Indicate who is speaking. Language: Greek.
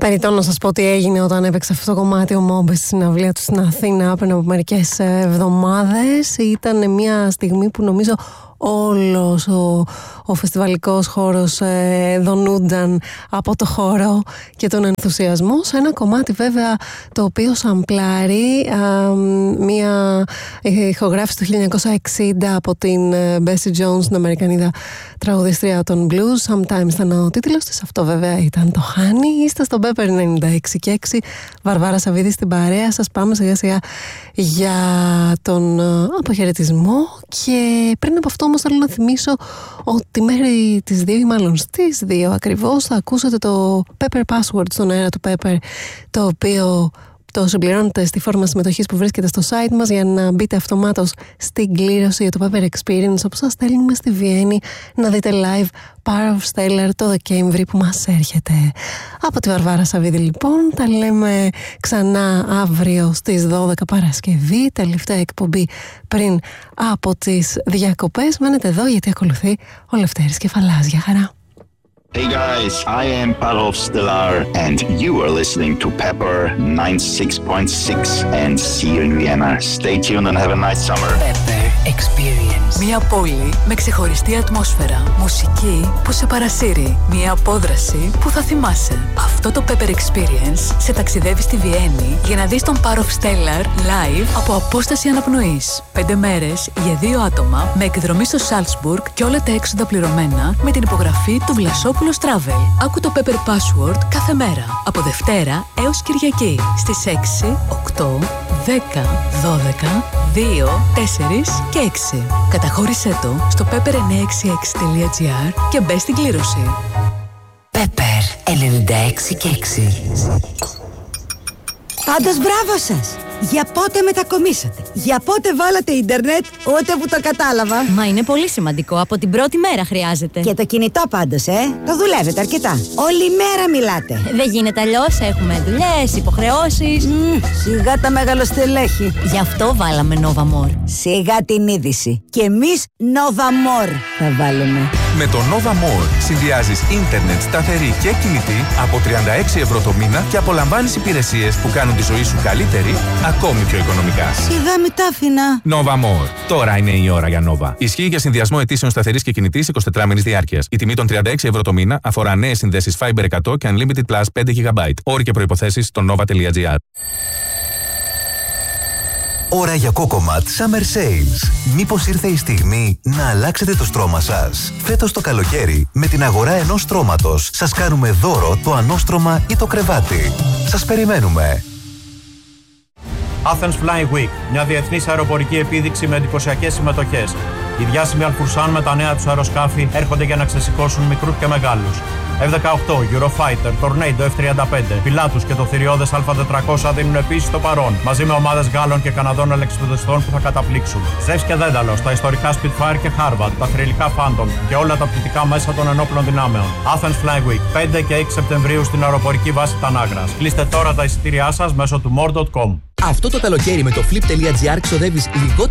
Speaker 1: Περιττό να σας πω τι έγινε όταν έπαιξε αυτό το κομμάτι ο Μόμπες στη συναυλία του στην Αθήνα πριν από μερικές εβδομάδες. Ήταν μια στιγμή που νομίζω όλος ο φεστιβαλικός χώρος δονούνταν από το χώρο και τον ενθουσιασμό σε ένα κομμάτι βέβαια το οποίο σαμπλάρει μια ηχογράφηση του 1960 από την Bessie Jones, την Αμερικανίδα τραγουδίστρια των blues. Sometimes ήταν ο τίτλος της, αυτό βέβαια ήταν το Honey. Είστε στο Pepper 96,6. Βαρβάρα Σαββίδη στην παρέα σας. Πάμε σιγά σιγά για τον αποχαιρετισμό και πριν από αυτό όμως θέλω να θυμίσω ότι μέχρι τις 2 ή μάλλον στις 2 ακριβώς θα ακούσετε το Pepper Password στον αέρα του Pepper, το οποίο το συμπληρώνετε στη φόρμα συμμετοχής που βρίσκεται στο site μας για να μπείτε αυτομάτως στην κλήρωση για το Pepper Experience, όπως σας στέλνουμε στη Βιέννη να δείτε live Power of Stellar το Δεκέμβρη που μας έρχεται. Από τη Βαρβάρα Σαββίδη λοιπόν, τα λέμε ξανά αύριο στις 12 Παρασκευή, τελευταία εκπομπή πριν από τις διακοπές. Μένετε εδώ γιατί ακολουθεί ο Λευτέρης Κεφαλάς. Για χαρά.
Speaker 2: Hey guys, I am Parov Stellar and you are listening to Pepper 96.6 and see you in Vienna. Stay tuned and have a nice summer.
Speaker 3: Pepper Experience. Μια πόλη με ξεχωριστή ατμόσφαιρα. Μουσική που σε παρασύρει. Μια απόδραση που θα θυμάσαι. Αυτό το Pepper Experience σε ταξιδεύει στη Βιέννη για να δεις τον Parov Stellar live από απόσταση αναπνοής. 5 μέρες για 2 άτομα με εκδρομή στο Salzburg και όλα τα έξοδα πληρωμένα με την υπογραφή του Βλασόπουλου Travel. Άκου το Pepper Password κάθε μέρα από Δευτέρα έως Κυριακή στις 6, 8, 10, 12, 2, 4 και 6. Καταχώρησέ το στο pepper966.gr και μπες στην κλήρωση.
Speaker 4: Pepper 96,6.
Speaker 5: Πάντως μπράβο σας! Για πότε μετακομίσατε? Για πότε βάλατε ίντερνετ? Ούτε που το κατάλαβα.
Speaker 6: Μα είναι πολύ σημαντικό. Από την πρώτη μέρα χρειάζεται.
Speaker 5: Και το κινητό πάντως, το δουλεύετε αρκετά. Όλη μέρα μιλάτε.
Speaker 6: Δεν γίνεται αλλιώς. Έχουμε δουλειές, υποχρεώσεις.
Speaker 5: Σιγά τα μεγαλοστελέχη.
Speaker 6: Γι' αυτό βάλαμε Nova More.
Speaker 5: Σιγά την είδηση. Και εμείς Nova More θα βάλουμε.
Speaker 7: Με το Nova More συνδυάζεις ίντερνετ σταθερή και κινητή από 36 ευρώ το μήνα και απολαμβάνεις υπηρεσίες που κάνουν τη ζωή σου καλύτερη, ακόμη πιο οικονομικά.
Speaker 5: Σιγά μη τα άφηνα.
Speaker 7: Nova More. Τώρα είναι η ώρα για Nova. Ισχύει για συνδυασμό αιτήσεων σταθερής και κινητής 24 μήνες διάρκειας. Η τιμή των 36 ευρώ το μήνα αφορά νέες συνδέσεις Fiber 100 και Unlimited Plus 5 GB. Όροι και προϋποθέσεις στο nova.gr.
Speaker 8: Ώρα για Cocomat Summer Sales. Μήπως ήρθε η στιγμή να αλλάξετε το στρώμα σας? Φέτος το καλοκαίρι, με την αγορά ενός στρώματος, σας κάνουμε δώρο το ανώστρωμα ή το κρεβάτι. Σας περιμένουμε.
Speaker 9: Athens Flying Week, μια διεθνής αεροπορική επίδειξη με εντυπωσιακές συμμετοχές. Οι διάσημοι Αλφουρσάν με τα νέα τους αεροσκάφη έρχονται για να ξεσηκώσουν μικρούς και μεγάλους. F-18, Eurofighter, Tornado F-35, Pilatus και το θηριώδες Α400 δίνουν επίσης το παρόν, μαζί με ομάδες Γάλλων και Καναδών ελεξιπτωτιστών που θα καταπλήξουν. Ζεύς και Δένταλος, τα ιστορικά Spitfire και Harvard, τα θρυλικά Phantom και όλα τα πτυτικά μέσα των ενόπλων δυνάμεων. Athens Flying Week, 5 και 6 Σεπτεμβρίου στην αεροπορική βάση Τανάγρας. Κλείστε τώρα τα εισιτήριά σας μέσω του more.com.
Speaker 10: Αυτό το καλοκαίρι με το flip.gr ξοδεύεις λιγότερο